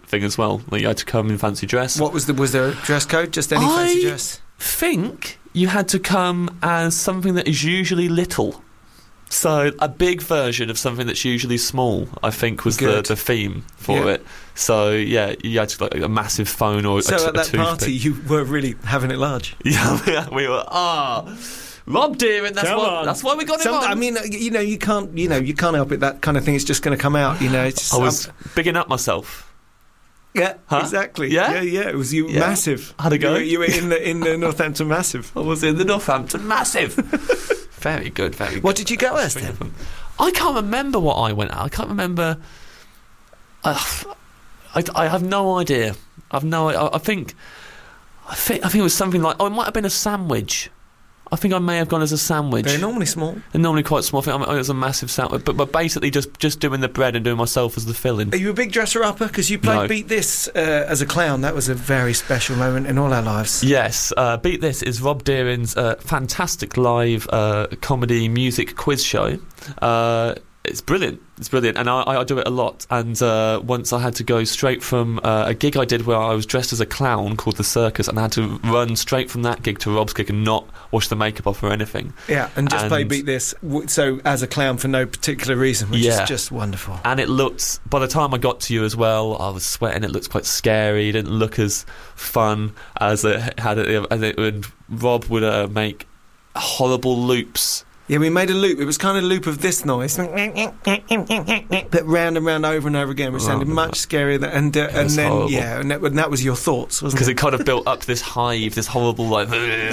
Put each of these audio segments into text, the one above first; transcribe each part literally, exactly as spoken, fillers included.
thing as well. Like you had to come in fancy dress. What was the was there a dress code? Just any I fancy dress? think you had to come as something that is usually little. So a big version of something that's usually small, I think, was the, the theme for yeah. it. So yeah, you had to, like a massive phone or so a, t- at that a toothpick. party you were really having it large. Yeah, we were. Ah, oh, Rob Deering. That's Come what. on. That's why we got him Some, on. I mean, you know, you can't, you know, you can't help it. That kind of thing is just going to come out. You know, it's just, I was um, bigging up myself. Yeah, huh? exactly. Yeah? yeah, yeah. It was you Yeah. massive. How'd it go? You were, you were in the in the Northampton Massive. I was in the Northampton Massive. Very good, very good. What did you go as then? I can't remember what I went at. I can't remember. Uh, I, I have no idea. I've no. I, I think. I think. I think it was something like. Oh, it might have been a sandwich. I think I may have gone as a sandwich. They're normally small. They're normally quite small. I think it was a massive sandwich, but but basically just just doing the bread and doing myself as the filling. Are you a big dresser upper? Because you played No. Beat This uh, as a clown. That was a very special moment in all our lives. Yes, uh, Beat This is Rob Deering's uh, fantastic live uh, comedy music quiz show. Uh, it's brilliant. It's brilliant, and I, I do it a lot. And uh, once I had to go straight from uh, a gig I did where I was dressed as a clown called The Circus, and I had to run straight from that gig to Rob's gig and not wash the makeup off or anything. Yeah, and just and play Beat This. W- so as a clown for no particular reason, which Yeah. is just wonderful. And it looked, by the time I got to you as well, I was sweating. It looked quite scary. It didn't look as fun as it had. It, as it would. Rob would uh, make horrible loops. Yeah, we made a loop. It was kind of a loop of this noise, but round and round over and over again, which sounded Oh, much scarier. Than, and uh, and was then horrible. yeah, and that, and that was your thoughts, wasn't Because it? it kind of built up to this hive, this horrible like.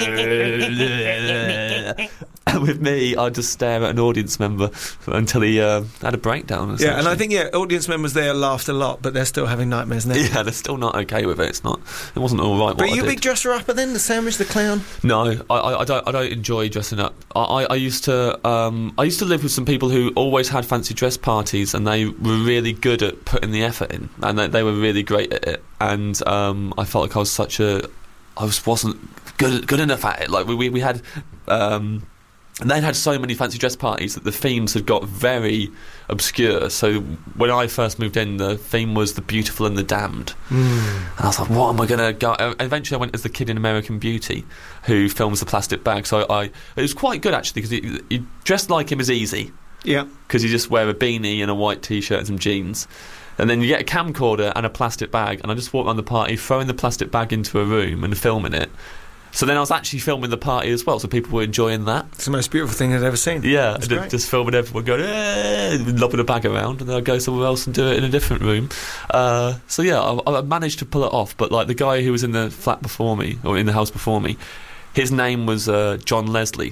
And with me, I'd just stare at an audience member until he uh, had a breakdown. Yeah, and I think yeah, audience members there laughed a lot, but they're still having nightmares now. Yeah, they're still not okay with it. It's not. It wasn't all right. What But I you a did. big dresser upper then? The sandwich, the clown. No, I, I, I don't. I don't enjoy dressing up. I, I, I used to. Um, I used to live with some people who always had fancy dress parties, and they were really good at putting the effort in, and they, they were really great at it. And um, I felt like I was such a. I was wasn't good good enough at it. Like we we, we had. Um, And they'd had so many fancy dress parties that the themes had got very obscure. So when I first moved in, the theme was The Beautiful and the Damned. Mm. And I was like, what am I going to go... Eventually I went as the kid in American Beauty who films the plastic bag. So I, it was quite good, actually, because you, you dressed like him is easy. Yeah. Because you just wear a beanie and a white T-shirt and some jeans. And then you get a camcorder and a plastic bag. And I just walk around the party, throwing the plastic bag into a room and filming it. So then I was actually filming the party as well, so people were enjoying that. It's the most beautiful thing I'd ever seen. Yeah, That's just, great. just filming everyone going, eh, lobbing a bag around, and then I'd go somewhere else and do it in a different room. Uh, so yeah, I, I managed to pull it off, but like the guy who was in the flat before me, or in the house before me, his name was uh, John Leslie,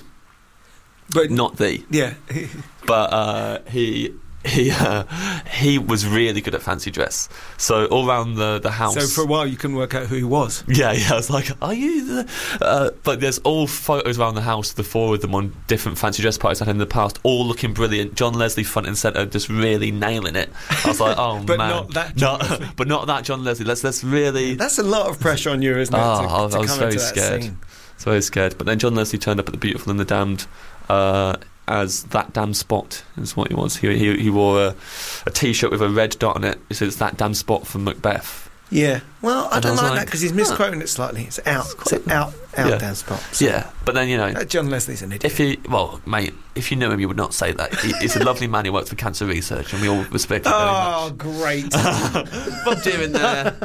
But not the. yeah. But uh, he... He uh, he was really good at fancy dress. So all around the, the house. So for a while you couldn't work out who he was. Yeah, yeah. I was like, "Are you?" The... Uh, but there's all photos around the house. The four of them on different fancy dress parties I had in the past, all looking brilliant. John Leslie front and centre, just really nailing it. I was like, "Oh But man!" not that John Not- Leslie. but not that John Leslie. Let's let's really. That's a lot of pressure on you, isn't it? Oh, to, I was- to I was come very into that scared. scene. So very scared. But then John Leslie turned up at The Beautiful and the Damned. Uh, as That Damn Spot is what he was. He he, he wore a, a T-shirt with a red dot on it. It says That Damn Spot from Macbeth. Yeah. Well, I And I don't was like, like, that because he's huh. misquoting it slightly. It's out. It's, quite- out. Out Yeah. down spot. So, Yeah, but then you know, uh, John Leslie's an idiot. if he well, mate, if you knew him, you would not say that. He, he's a lovely man. He works for cancer research, and we all respect him Oh, great. very much. Bob Dylan there.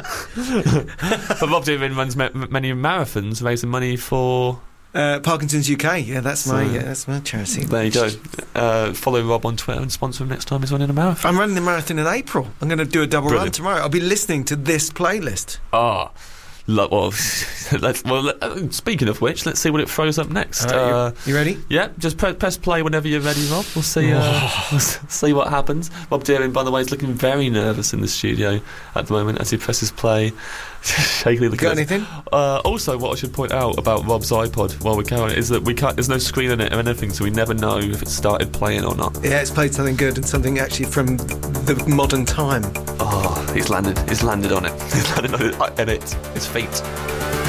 But Bob Dylan runs ma- many marathons, raising money for. uh, Parkinson's U K. Yeah, that's my So- yeah, that's my charity. There you go. Uh, follow Rob on Twitter and sponsor him next time he's running a marathon. I'm running the marathon in April. I'm going to do a double run Brilliant. tomorrow. I'll be listening to this playlist. Ah. Lo- well, let's, well, let- uh, speaking of which, let's see what it throws up next. All right, Uh, you, you ready? yeah, just pre- press play whenever you're ready, Rob. We'll see. Uh, we'll s- see what happens. Bob Dylan, by the way, is looking very nervous in the studio at the moment as he presses play. Shakily looking. Got at us. anything? Uh, also, what I should point out about Rob's iPod while we're going is that we can't. There's no screen on it or anything, so we never know if it started playing or not. Yeah, it's played something good and something actually from the modern time. Oh, he's landed. He's landed on it. He's landed on it. Edit his feet.